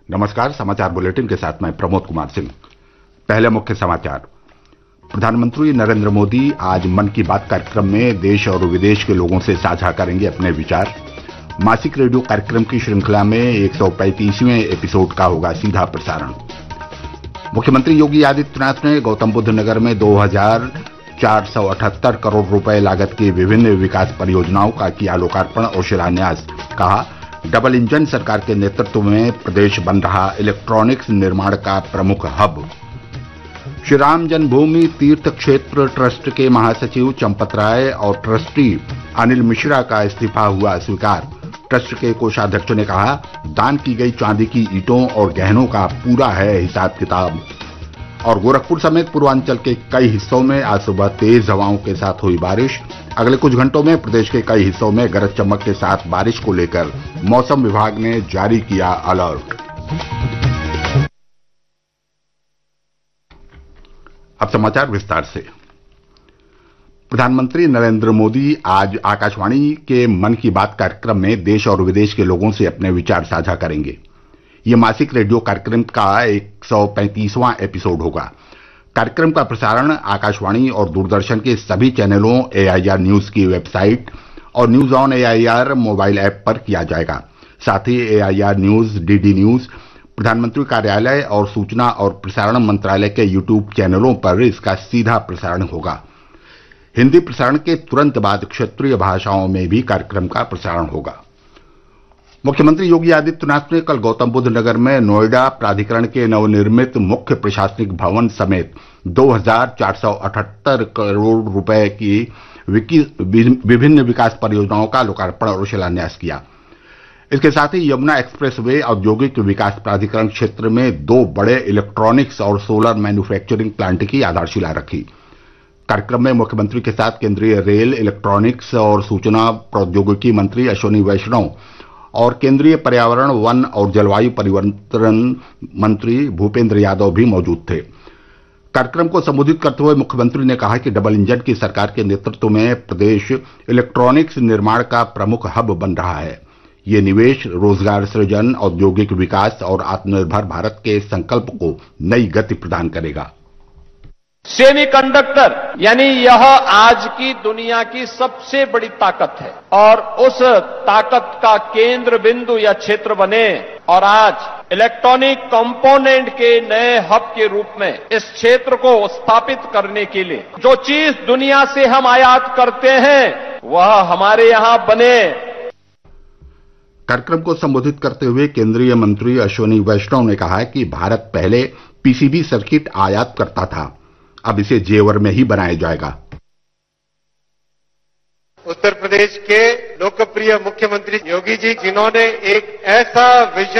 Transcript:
नमस्कार। समाचार बुलेटिन के साथ मैं प्रमोद कुमार सिंह। पहले मुख्य समाचार। प्रधानमंत्री नरेंद्र मोदी आज मन की बात कार्यक्रम में देश और विदेश के लोगों से साझा करेंगे अपने विचार। मासिक रेडियो कार्यक्रम की श्रृंखला में 135वें एपिसोड का होगा सीधा प्रसारण। मुख्यमंत्री योगी आदित्यनाथ ने गौतम बुद्ध नगर में 2478 करोड़ रुपए लागत की विभिन्न विकास परियोजनाओं का किया लोकार्पण और शिलान्यास। कहा, डबल इंजन सरकार के नेतृत्व में प्रदेश बन रहा इलेक्ट्रॉनिक्स निर्माण का प्रमुख हब। श्री राम जन्मभूमि तीर्थ क्षेत्र ट्रस्ट के महासचिव चंपत राय और ट्रस्टी अनिल मिश्रा का इस्तीफा हुआ स्वीकार। ट्रस्ट के कोषाध्यक्ष ने कहा, दान की गई चांदी की ईंटों और गहनों का पूरा है हिसाब किताब। और गोरखपुर समेत पूर्वांचल के कई हिस्सों में आज सुबह तेज हवाओं के साथ हुई बारिश। अगले कुछ घंटों में प्रदेश के कई हिस्सों में गरज चमक के साथ बारिश को लेकर मौसम विभाग ने जारी किया अलर्ट। अब समाचार विस्तार से। प्रधानमंत्री नरेंद्र मोदी आज आकाशवाणी के मन की बात कार्यक्रम में देश और विदेश के लोगों से अपने विचार साझा करेंगे। ये मासिक रेडियो कार्यक्रम का 135वां एपिसोड होगा। कार्यक्रम का प्रसारण आकाशवाणी और दूरदर्शन के सभी चैनलों, AIR न्यूज की वेबसाइट और news on AIR mobile app पर किया जाएगा। साथ ही AIR न्यूज, DD न्यूज, प्रधानमंत्री कार्यालय और सूचना और प्रसारण मंत्रालय के YouTube चैनलों पर इसका सीधा प्रसारण होगा। हिंदी प्रसारण के तुरंत बाद क्षेत्रीय भाषाओं में भी कार्यक्रम का प्रसारण होगा। मुख्यमंत्री योगी आदित्यनाथ ने कल गौतम बुद्ध नगर में नोएडा प्राधिकरण के नवनिर्मित मुख्य प्रशासनिक भवन समेत 2478 करोड़ रुपए की विभिन्न विकास परियोजनाओं का लोकार्पण और शिलान्यास किया। इसके साथ ही यमुना एक्सप्रेस वे औद्योगिक विकास प्राधिकरण क्षेत्र में 2 बड़े इलेक्ट्रॉनिक्स और सोलर मैन्युफैक्चरिंग प्लांट की आधारशिला रखी। कार्यक्रम में मुख्यमंत्री के साथ केंद्रीय रेल, इलेक्ट्रॉनिक्स और सूचना प्रौद्योगिकी मंत्री अश्विनी वैष्णव और केंद्रीय पर्यावरण, वन और जलवायु परिवर्तन मंत्री भूपेंद्र यादव भी मौजूद थे। कार्यक्रम को संबोधित करते हुए मुख्यमंत्री ने कहा कि डबल इंजन की सरकार के नेतृत्व में प्रदेश इलेक्ट्रॉनिक्स निर्माण का प्रमुख हब बन रहा है। ये निवेश, रोजगार सृजन, औद्योगिक विकास और आत्मनिर्भर भारत के संकल्प को नई गति प्रदान करेगा। सेमीकंडक्टर यानी यह आज की दुनिया की सबसे बड़ी ताकत है और उस ताकत का केंद्र बिंदु या क्षेत्र बने और आज इलेक्ट्रॉनिक कंपोनेंट के नए हब के रूप में इस क्षेत्र को स्थापित करने के लिए जो चीज दुनिया से हम आयात करते हैं वह हमारे यहां बने। कार्यक्रम को संबोधित करते हुए केंद्रीय मंत्री अश्विनी वैष्णव ने कहा कि भारत पहले PCB सर्किट आयात करता था, अब इसे जेवर में ही बनाया जाएगा। उत्तर प्रदेश के लोकप्रिय मुख्यमंत्री योगी जी, जिन्होंने एक ऐसा विजन